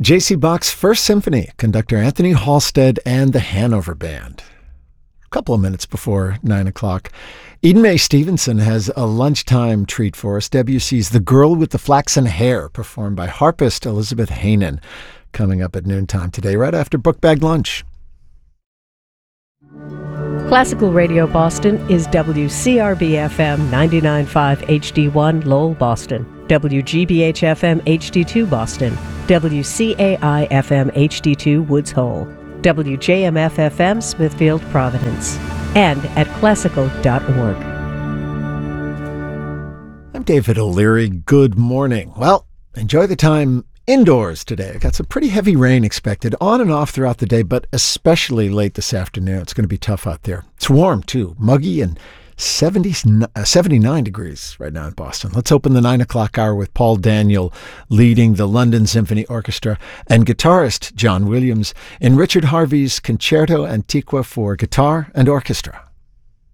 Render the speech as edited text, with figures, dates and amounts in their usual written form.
J.C. Bach's First Symphony, conductor Anthony Halstead and the Hanover Band. A couple of minutes before 9 o'clock. Eden Mae Stevenson has a lunchtime treat for us. Debussy's The Girl with the Flaxen Hair, performed by harpist Elizabeth Heynen, coming up at noontime today, right after Book Bag Lunch. Classical Radio Boston is WCRB-FM 99.5 HD1 Lowell, Boston, WGBH-FM HD2 Boston, WCAI-FM HD2 Woods Hole, WJMF-FM Smithfield, Providence, and at classical.org. I'm David O'Leary. Good morning. Well, enjoy the time indoors today. I got some pretty heavy rain expected on and off throughout the day, but especially late this afternoon. It's going to be tough out there. It's warm too, muggy and 79 degrees right now in Boston. Let's open the 9 o'clock hour with Paul Daniel leading the London Symphony Orchestra and guitarist John Williams in Richard Harvey's Concerto Antiqua for guitar and orchestra.